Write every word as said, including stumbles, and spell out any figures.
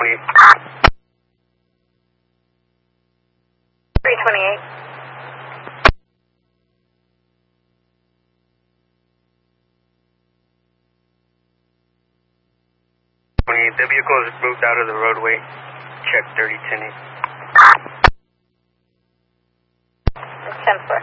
three twenty-eight. twenty-eight, the vehicle is moved out of the roadway. Check thirty ten eight. ten four.